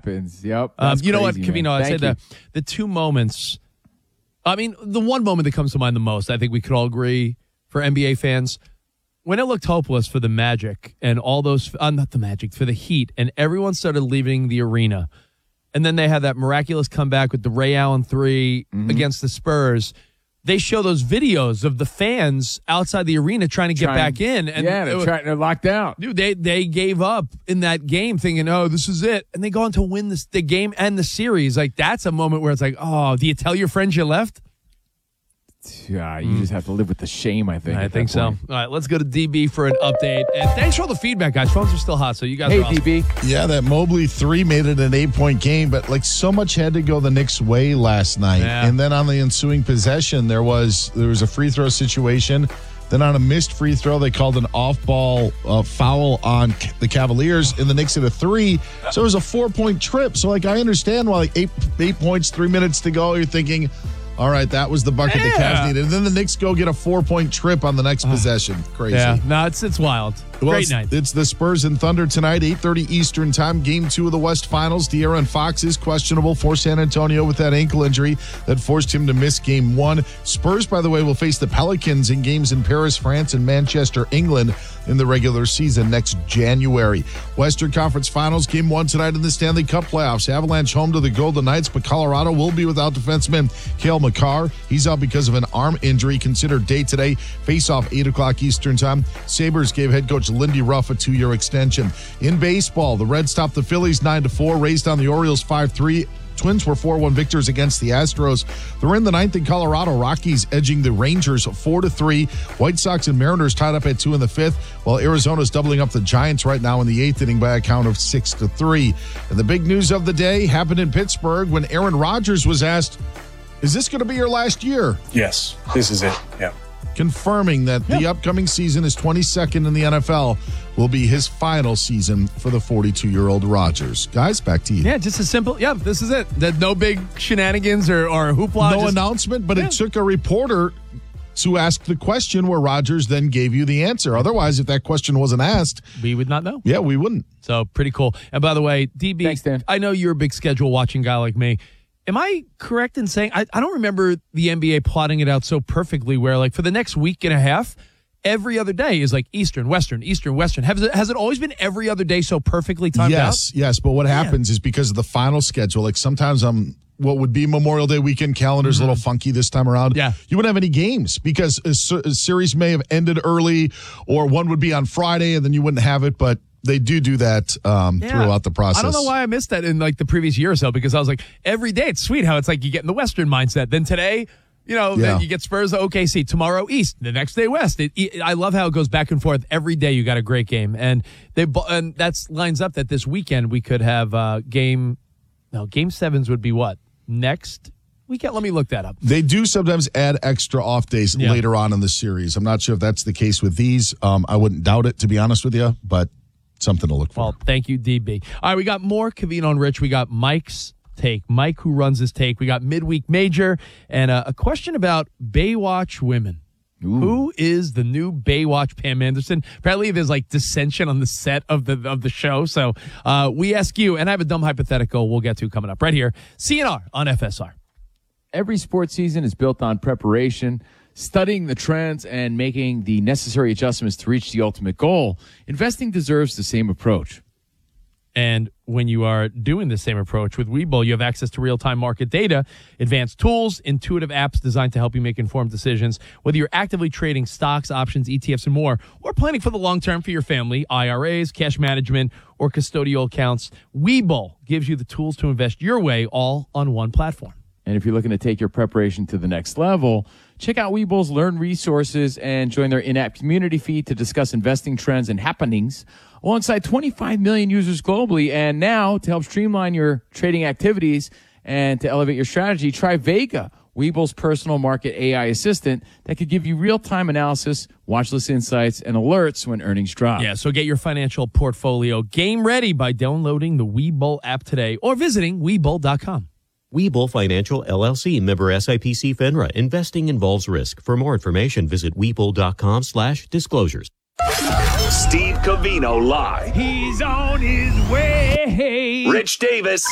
happens. Yep. You know what, crazy, Covino? man. I'd say the two moments. I mean, the one moment that comes to mind the most, I think we could all agree for NBA fans, when it looked hopeless for the Magic and all those, not the Magic, for the Heat, and everyone started leaving the arena. And then they had that miraculous comeback with the Ray Allen 3 against the Spurs. They show those videos of the fans outside the arena trying to get back in. And they're locked out. Dude, they gave up in that game thinking, oh, this is it. And they go on to win the game and the series. Like, that's a moment where it's like, oh, do you tell your friends you left? Yeah, you just have to live with the shame, I think. I think so. All right, let's go to DB for an update. And thanks for all the feedback, guys. Phones are still hot, so you guys are awesome. DB. Yeah, that Mobley 3 made it an 8-point game, but like so much had to go the Knicks' way last night. Yeah. And then on the ensuing possession, there was a free throw situation. Then on a missed free throw, they called an off-ball foul on the Cavaliers, and the Knicks hit a 3. So it was a 4-point trip. So, like, I understand why, like, 8 points, 3 minutes to go, you're thinking, all right, that was the bucket the Cavs needed. And then the Knicks go get a 4-point trip on the next possession. Crazy. Yeah, no, it's wild. Great night. It's the Spurs and Thunder tonight, 8:30 Eastern time. Game 2 of the West Finals. De'Aaron Fox is questionable for San Antonio with that ankle injury that forced him to miss Game 1. Spurs, by the way, will face the Pelicans in games in Paris, France, and Manchester, England in the regular season next January. Western Conference Finals, Game 1 tonight in the Stanley Cup playoffs. Avalanche home to the Golden Knights, but Colorado will be without defenseman Cale Makar. He's out because of an arm injury. Considered day today. Face-off 8 o'clock Eastern time. Sabres gave head coach Lindy Ruff a 2-year extension. In baseball, the Reds topped the Phillies 9-4, raised on the Orioles 5-3. Twins were 4-1 victors against the Astros. They're in the 9th in Colorado. Rockies edging the Rangers 4-3. White Sox and Mariners tied up at 2 in the 5th, while Arizona's doubling up the Giants right now in the 8th inning by a count of 6-3. And the big news of the day happened in Pittsburgh when Aaron Rodgers was asked, is this going to be your last year? Yes, this is it. Yeah. Confirming that the upcoming season, his 22nd in the NFL, will be his final season for the 42-year-old Rodgers. Guys, back to you. Yeah, just a simple, this is it. No big shenanigans or hoopla. No announcement, but it took a reporter to ask the question where Rodgers then gave you the answer. Otherwise, if that question wasn't asked, we would not know. Yeah, we wouldn't. So, pretty cool. And by the way, DB, thanks, Dan. I know you're a big schedule watching guy like me. Am I correct in saying I don't remember the NBA plotting it out so perfectly where, like, for the next week and a half, every other day is like Eastern, Western, Eastern, Western. Has it always been every other day so perfectly timed out? Yes. But what happens is because of the final schedule, like sometimes what would be Memorial Day weekend calendar is a little funky this time around. Yeah. You wouldn't have any games because a series may have ended early or one would be on Friday and then you wouldn't have it, but they do that throughout the process. I don't know why I missed that in like the previous year or so because I was like, every day it's sweet how it's like you get in the Western mindset. Then today, then you get Spurs to OKC. Tomorrow East. The next day West. I love how it goes back and forth. Every day you got a great game. And that lines up that this weekend we could have game 7s would be what? Next weekend? Let me look that up. They do sometimes add extra off days later on in the series. I'm not sure if that's the case with these. I wouldn't doubt it, to be honest with you, but something to look for. Well, thank you, DB. All right, we got more Covino and Rich. We got Mike's take. Mike, who runs his take. We got Midweek Major and a question about Baywatch women. Ooh. Who is the new Baywatch Pam Anderson? Apparently, there's like dissension on the set of the show. So we ask you, and I have a dumb hypothetical we'll get to coming up right here. CNR on FSR. Every sports season is built on preparation, studying the trends, and making the necessary adjustments to reach the ultimate goal. Investing deserves the same approach. And when you are doing the same approach with Webull, you have access to real-time market data, advanced tools, intuitive apps designed to help you make informed decisions. Whether you're actively trading stocks, options, ETFs, and more, or planning for the long term for your family, IRAs, cash management, or custodial accounts, Webull gives you the tools to invest your way all on one platform. And if you're looking to take your preparation to the next level, check out Webull's Learn resources and join their in-app community feed to discuss investing trends and happenings alongside 25 million users globally. And now, to help streamline your trading activities and to elevate your strategy, try Vega, Webull's personal market AI assistant that could give you real-time analysis, watch list insights, and alerts when earnings drop. Yeah, so get your financial portfolio game ready by downloading the Webull app today or visiting Webull.com. Webull Financial, LLC, member SIPC FINRA. Investing involves risk. For more information, visit Webull.com/disclosures. Steve Covino live. He's on his way. Rich Davis.